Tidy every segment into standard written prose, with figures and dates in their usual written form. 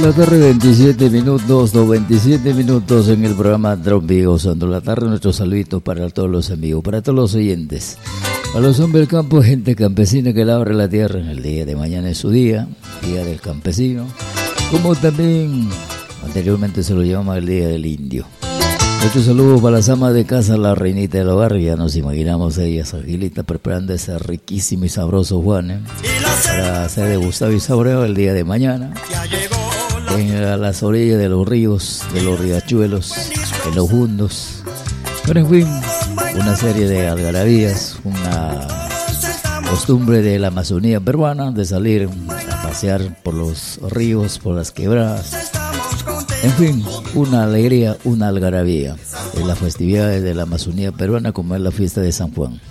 La tarde 27 minutos, 27 minutos en el programa Tropi Gozando la Tarde. Nuestros saluditos para todos los amigos, para todos los oyentes, para los hombres del campo, gente campesina que labra la tierra. En el día de mañana es su día, día del campesino, como también anteriormente se lo llamaba el día del indio. Nuestro saludo para las amas de casa, la reinita del hogar. Ya nos imaginamos a ellas agilitas preparando ese riquísimo y sabroso Juan, para ser degustado y saboreado el día de mañana a las orillas de los ríos, de los riachuelos, en los jundos. Pero en fin, una serie de algarabías, una costumbre de la Amazonía peruana de salir a pasear por los ríos, por las quebradas. En fin, una alegría, una algarabía en las festividades de la Amazonía peruana, como es la fiesta de San Juan.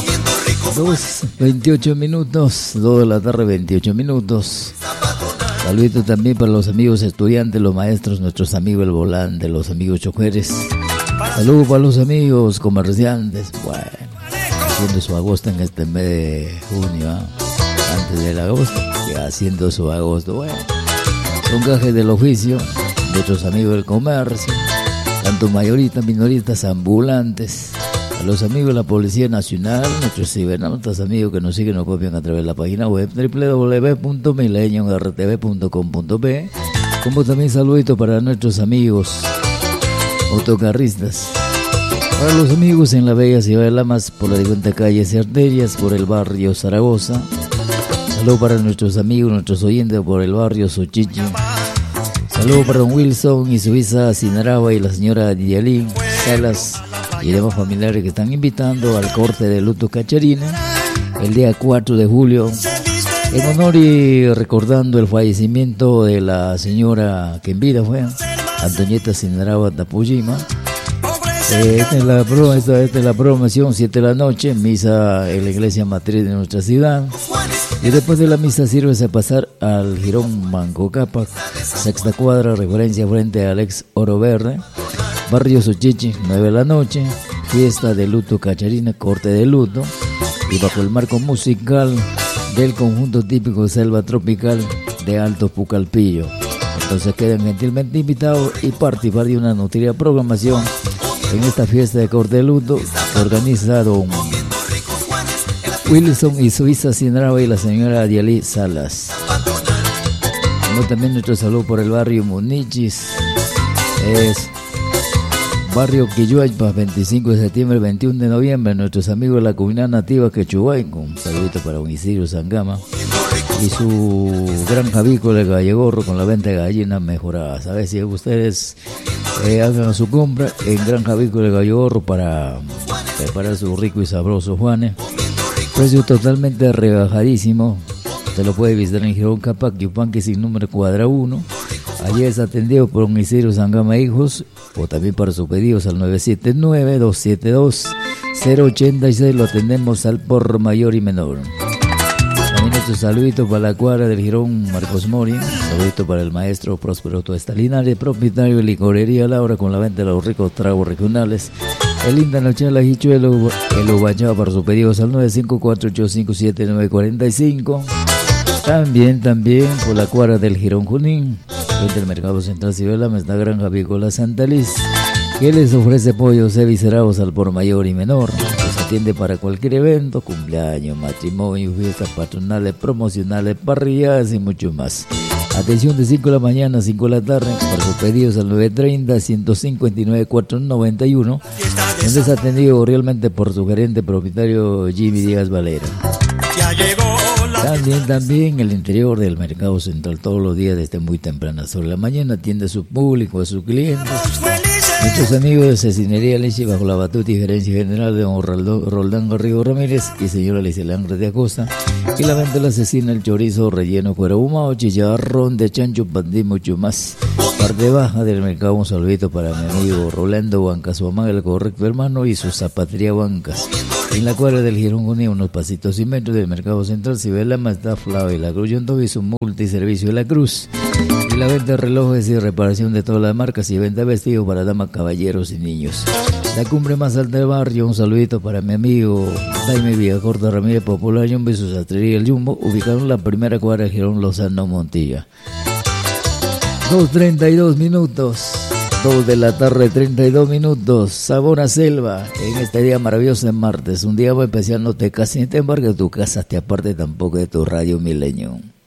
2:28 minutos, 2 de la tarde, 28 minutos. Saludos también para los amigos estudiantes, los maestros, nuestros amigos el volante, los amigos choferes. Saludos para los amigos comerciantes. Bueno, haciendo su agosto en este mes de junio, antes del agosto, ya haciendo su agosto. Bueno, son gajes del oficio, nuestros amigos del comercio, tanto mayoristas, minoristas, ambulantes. A los amigos de la Policía Nacional, nuestros cibernautas amigos que nos siguen, nos copian a través de la página web www.milenio.rtv.com.pe, como también saludito para nuestros amigos autocarristas, para los amigos en la bella ciudad de Lamas, por las diferentes calles y arterias, por el barrio Zaragoza. Saludos para nuestros amigos, nuestros oyentes por el barrio Sochichi. Saludos para don Wilson y su hija Sinaraba y la señora Diyalín Salas y demás familiares que están invitando al corte de luto Cacharina el día 4 de julio, en honor y recordando el fallecimiento de la señora que en vida fue Antonieta Sinaraba Tapujima. Esta es la programación, 7 de la noche, misa en la iglesia matriz de nuestra ciudad. Y después de la misa sirve a pasar al Girón Manco Cápac, sexta cuadra, referencia frente al ex Oro Verde, barrio Sochichi, 9 de la noche, fiesta de luto Cacharina, corte de luto, y bajo el marco musical del conjunto típico Selva Tropical de Alto Pucallpillo. Entonces quedan gentilmente invitados y participar de una nutrida programación en esta fiesta de corte de luto que organiza don Wilson y Suiza Sinaraba y la señora Dialí Salas. Como también nuestro saludo por el barrio Munichis, es barrio Quilluaypa, 25 de septiembre, 21 de noviembre. Nuestros amigos de la comunidad nativa Quechubay, un saludito para don Isidro Sangama y su granja avícola de Gallegorro con la venta de gallinas mejoradas. A ver si ustedes hagan su compra en granja avícola de Gallegorro para preparar su rico y sabroso Juanes. Precio totalmente rebajadísimo. Usted lo puede visitar en Girón Cápac, Yupanqui sin número cuadra 1. Allí es atendido por un Isidro Sangama Hijos, o también para sus pedidos al 979-272-086. Lo atendemos al por mayor y menor. También nuestro saludito para la cuadra del Girón Marcos Mori. Saludito para el maestro Próspero Tuesta Linares, propietario de licorería Laura, con la venta de los ricos tragos regionales. El Linda Noche la Hichuelo, el Ubachao para sus pedidos al 954-857-945. También por la cuadra del Girón Junín, frente al Mercado Central Ciudad, la Granja Avícola Santa Liz, que les ofrece pollos eviscerados al por mayor y menor. Se atiende para cualquier evento, cumpleaños, matrimonio, fiestas patronales, promocionales, parrilladas y mucho más. Atención de 5 de la mañana a 5 de la tarde para sus pedidos al 930-159-491, donde es atendido realmente por su gerente propietario Jimmy Díaz Valera. También el interior del Mercado Central todos los días desde muy temprana sobre la mañana atiende a su público, a sus clientes. Nuestros amigos de Cecinería Leche bajo la batuta y gerencia general de don Roldán Garrido Ramírez y señora Licelandra de Acosta, y la venta de la cecina, el chorizo relleno, cuero ahumado, chicharrón de chancho, pandí, mucho más. Parte baja del mercado, un saludito para mi amigo Rolando Bancas, su mamá, el correcto hermano, y su zapatería Bancas. En la cuadra del Girón Junín, unos pasitos y metros del Mercado Central, Cibelama, está Flava y la Cruz Yontobi, su multiservicio de la Cruz. Y la venta de relojes y reparación de todas las marcas y venta de vestidos para damas, caballeros y niños. La cumbre más alta del barrio, un saludito para mi amigo Jaime Villacorta Ramírez, Popular Jumbo y su sastrería El Jumbo, ubicado en la primera cuadra de Girón Lozano Montilla. 2:32 minutos. 2 de la tarde, 32 minutos. Sabor a selva en este día maravilloso de martes. Un día muy especial, no te cases ni te embarques de tu casa, te aparte tampoco de tu radio Milenio.